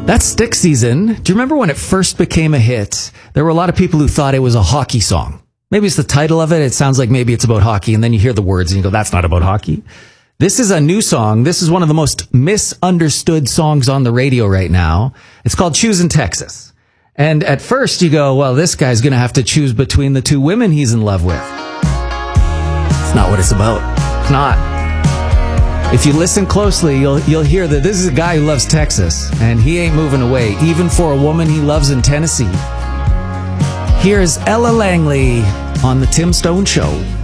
That's Stick Season. Do you remember when it first became a hit? There were a lot of people who thought it was a hockey song. Maybe it's the title of it. It sounds like maybe it's about hockey, and then you hear the words and you go, that's not about hockey. This is a new song. This is one of the most misunderstood songs on the radio right now. It's called Choosing Texas. And at first you go, well, this guy's going to have to choose between the two women he's in love with. It's not what it's about. It's not. If you listen closely, you'll hear that this is a guy who loves Texas, and he ain't moving away, even for a woman he loves in Tennessee. Here's Ella Langley on The Tim Stone Show.